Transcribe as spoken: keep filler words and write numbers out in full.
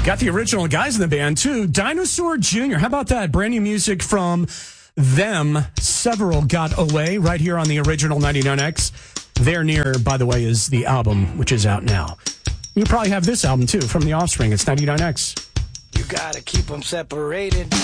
Got the original guys in the band, too. Dinosaur Junior How about that? Brand new music from them. Several got away right here on the original ninety-nine X. There Near, by the way, is the album, which is out now. You probably have this album, too, from The Offspring. It's ninety-nine X. You gotta keep them separated.